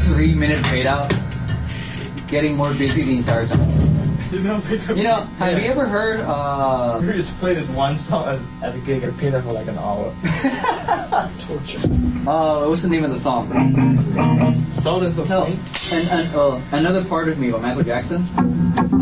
3-minute fade out, getting more busy the entire time. Have you ever heard? We just play this one song at a gig and play that for like an hour. Torture. What's the name of the song? Sultans of Swing? And Another Part of Me by Michael Jackson.